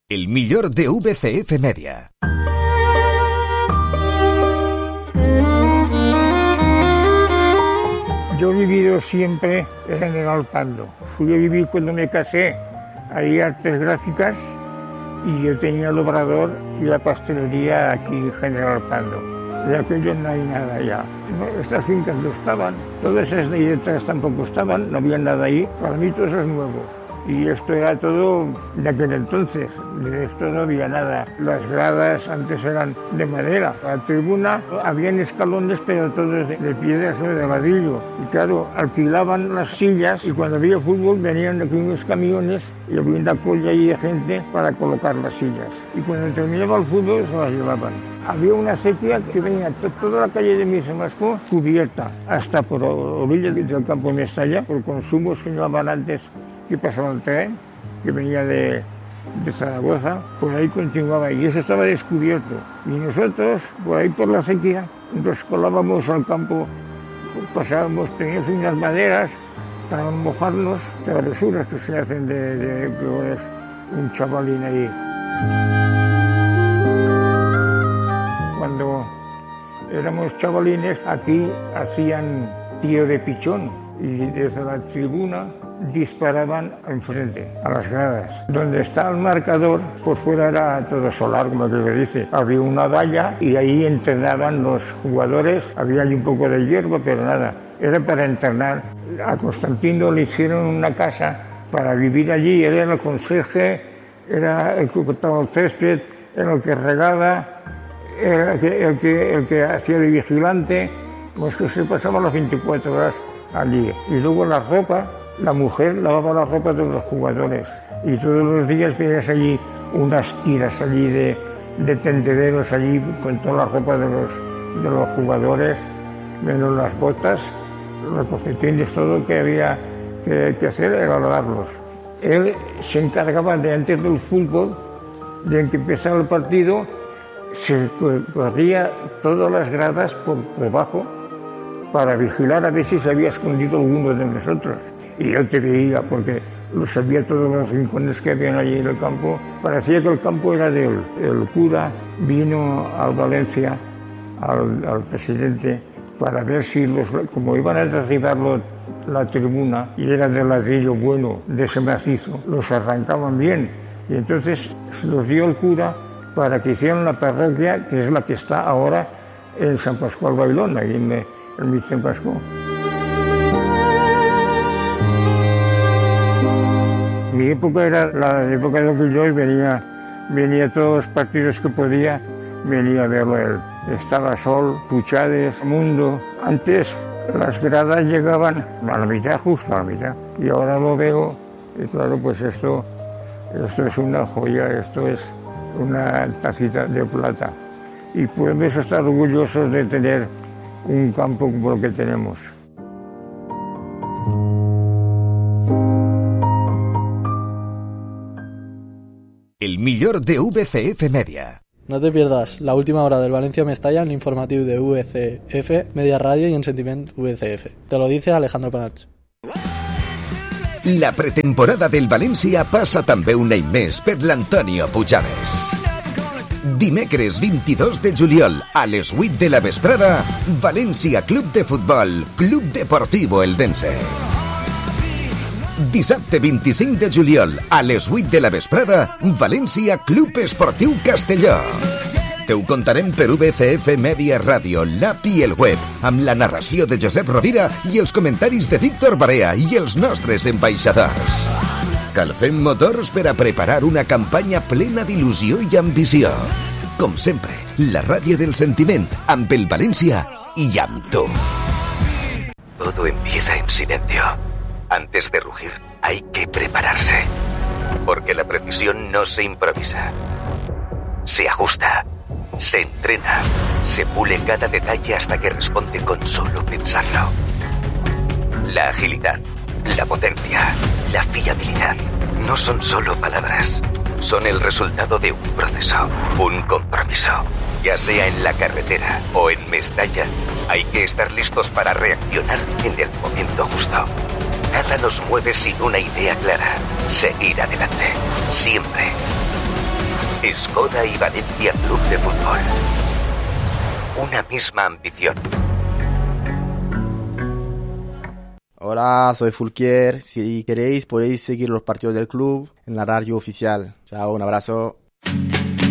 El millor de VCF Media. Yo he vivido siempre en General Pando. Fui a vivir cuando me casé, ahí Artes Gráficas, y yo tenía el obrador y la pastelería aquí en General Pando. De aquello no hay nada ya. Estas fincas no estaban, todas esas de ahí detrás tampoco estaban, no había nada ahí. Para mí todo eso es nuevo. Y esto era todo de aquel entonces, de esto no había nada. Las gradas antes eran de madera. La tribuna habían escalones, pero todos de piedras o de ladrillo. Y claro, alquilaban las sillas y cuando había fútbol venían aquí unos camiones y había una colla ahí de gente para colocar las sillas. Y cuando terminaba el fútbol se las llevaban. Había una acequia que venía toda la calle de Misemasco cubierta, hasta por orillas del campo de Mestalla, por consumos que llevaban antes que pasaba el tren, que venía de Zaragoza, por ahí continuaba y eso estaba descubierto. Y nosotros, por ahí por la acequia, nos colábamos al campo, pasábamos, teníamos unas maderas para mojarnos, travesuras que se hacen de un chavalín ahí. Cuando éramos chavalines, aquí hacían tiro de pichón y desde la tribuna disparaban enfrente, a las gradas. Donde está el marcador, por fuera era todo solar, como que dice. Había una valla y ahí entrenaban los jugadores. Había allí un poco de hierba, pero nada. Era para entrenar. A Constantino le hicieron una casa para vivir allí. Él era el conserje, era el que cortaba el césped, era el que regaba, era el que hacía de vigilante. Pues que se pasaba las 24 horas allí. Y luego la ropa, la mujer lavaba la ropa de los jugadores y todos los días veías allí unas tiras allí de tendederos allí con toda la ropa de los jugadores, menos las botas, los calcetines, todo lo que había que hacer era lavarlos. Él se encargaba de antes del fútbol, de que empezara el partido, se corría todas las gradas por debajo para vigilar a ver si se había escondido alguno de nosotros. Y él te veía, porque lo sabía todos los rincones que habían allí en el campo. Parecía que el campo era de él. El cura vino a Valencia, al presidente, para ver si, como iban a derribar la tribuna, y era de ladrillo bueno, de ese macizo, los arrancaban bien. Y entonces se los dio el cura para que hicieran la parroquia, que es la que está ahora en San Pascual Bailón, ahí en Misemasco. Mi época era la época de que yo venía todos los partidos que podía, venía a verlo él. Estaba Sol, Puchades, Mundo. Antes las gradas llegaban a la mitad, justo a la mitad. Y ahora lo veo, y claro, pues esto es una joya, esto es una tacita de plata. Y podemos estar orgullosos de tener un campo como el que tenemos. El millor de VCF Media. No te pierdas la última hora del Valencia-Mestalla en l'informatiu de VCF, Media Ràdio i en Sentiment VCF. Te lo dice Alejandro Panach. La pretemporada del València passa també un any més per l'Antonio Puigades. Dimecres 22 de juliol a les 8 de la vesprada, València Club de Futbol, Club Deportivo Eldense. Dissabte 25 de juliol a les 8 de la vesprada, València Club Esportiu Castelló. Te ho contarem per VCF Media Ràdio, l'app i el web, amb la narració de Josep Rovira i els comentaris de Víctor Barea i els nostres ambaixadors. Calfem motors per a preparar una campanya plena d'il·lusió i ambició. Com sempre, la ràdio del sentiment, amb el València i amb tu. Todo empieza en silencio. Antes de rugir, hay que prepararse. Porque la precisión no se improvisa. Se ajusta, se entrena, se pule cada detalle hasta que responde con solo pensarlo. La agilidad, la potencia, la fiabilidad no son solo palabras. Son el resultado de un proceso, un compromiso. Ya sea en la carretera o en Mestalla, hay que estar listos para reaccionar en el momento justo. Nada nos mueve sin una idea clara. Seguir adelante. Siempre. Skoda y Valencia Club de Fútbol. Una misma ambición. Hola, soy Fulquier. Si queréis podéis seguir los partidos del club en la radio oficial. Chao, un abrazo.